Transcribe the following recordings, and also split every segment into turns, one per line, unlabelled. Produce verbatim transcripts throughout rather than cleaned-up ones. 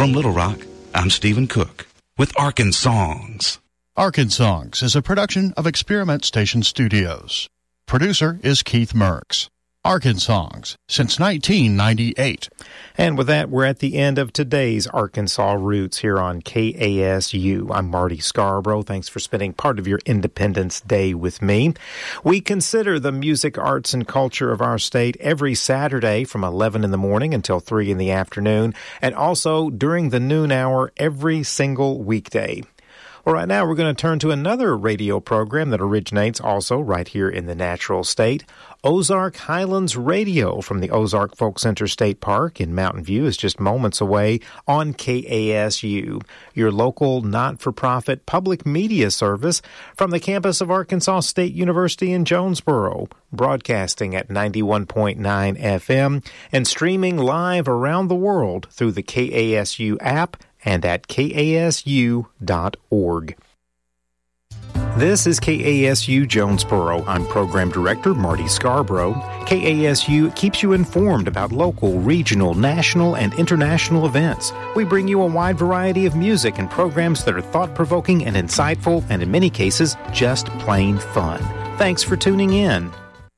From Little Rock, I'm Stephen Cook with Arkansongs.
Arkansongs is a production of Experiment Station Studios. Producer is Keith Merckx. Arkansongs since nineteen ninety-eight.
And with that, we're at the end of today's Arkansas Roots here on K A S U. I'm Marty Scarborough. Thanks for spending part of your Independence Day with me. We consider the music, arts, and culture of our state every Saturday from eleven in the morning until three in the afternoon, and also during the noon hour every single weekday. Well, right now we're going to turn to another radio program that originates also right here in the natural state. Ozark Highlands Radio from the Ozark Folk Center State Park in Mountain View is just moments away on K A S U, your local not-for-profit public media service from the campus of Arkansas State University in Jonesboro, broadcasting at ninety-one point nine F M and streaming live around the world through the K A S U app and at K A S U dot org. This is K A S U Jonesboro. I'm Program Director Marty Scarborough. K A S U keeps you informed about local, regional, national, and international events. We bring you a wide variety of music and programs that are thought-provoking and insightful, and in many cases, just plain fun. Thanks for tuning in.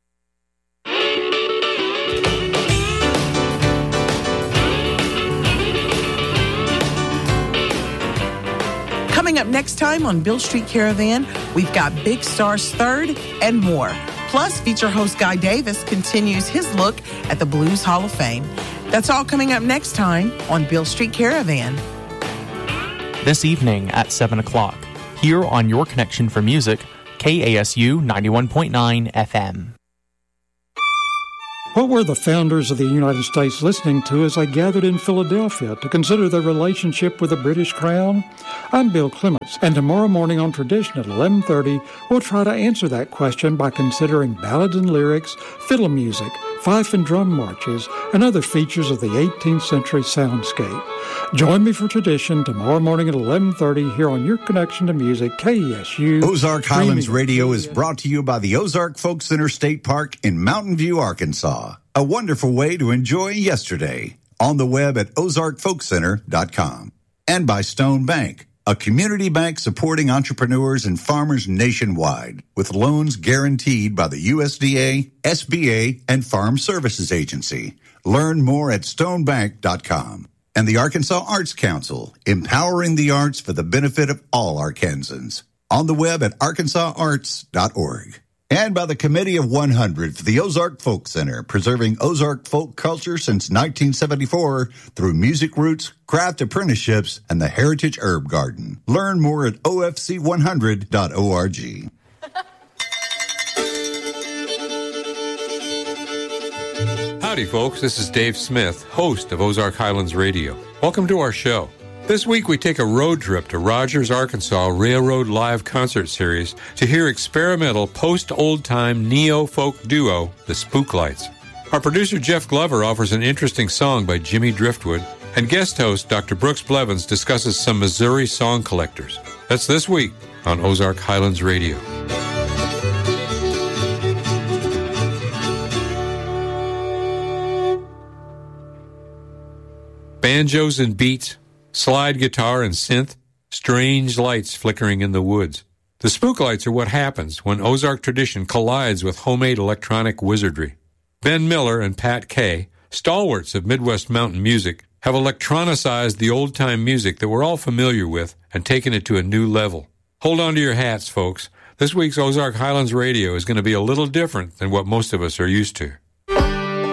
Coming up next time on Beale Street Caravan, we've got Big Star's Third and more. Plus, feature host Guy Davis continues his look at the Blues Hall of Fame. That's all coming up next time on Beale Street Caravan.
This evening at seven o'clock, here on Your Connection for Music, K A S U ninety-one point nine F M.
What were the founders of the United States listening to as they gathered in Philadelphia to consider their relationship with the British Crown? I'm Bill Clements, and tomorrow morning on Tradition at eleven thirty, we'll try to answer that question by considering ballads and lyrics, fiddle music, fife and drum marches, and other features of the eighteenth century soundscape. Join me for Tradition tomorrow morning at eleven thirty here on Your Connection to Music, K E S U.
Ozark Highlands Radio is brought to you by the Ozark Folk Center State Park in Mountain View, Arkansas. A wonderful way to enjoy yesterday. On the web at ozark folk center dot com. And by Stone Bank, a community bank supporting entrepreneurs and farmers nationwide with loans guaranteed by the U S D A, S B A, and Farm Services Agency. Learn more at stone bank dot com. And the Arkansas Arts Council, empowering the arts for the benefit of all Arkansans. On the web at arkansas arts dot org. And by the Committee of one hundred for the Ozark Folk Center, preserving Ozark folk culture since nineteen seventy-four through music roots, craft apprenticeships, and the Heritage Herb Garden. Learn more at O F C one hundred dot org.
Howdy, folks. This is Dave Smith, host of Ozark Highlands Radio. Welcome to our show. This week, we take a road trip to Rogers, Arkansas Railroad Live Concert Series to hear experimental post-old-time neo-folk duo, the Spooklights. Our producer, Jeff Glover, offers an interesting song by Jimmy Driftwood, and guest host, Doctor Brooks Blevins, discusses some Missouri song collectors. That's this week on Ozark Highlands Radio. Banjos and beats, slide guitar and synth, strange lights flickering in the woods. The Spooklights are what happens when Ozark tradition collides with homemade electronic wizardry. Ben Miller and Pat Kay, stalwarts of Midwest mountain music, have electronicized the old-time music that we're all familiar with and taken it to a new level. Hold on to your hats, folks. This week's Ozark Highlands Radio is going to be a little different than what most of us are used to.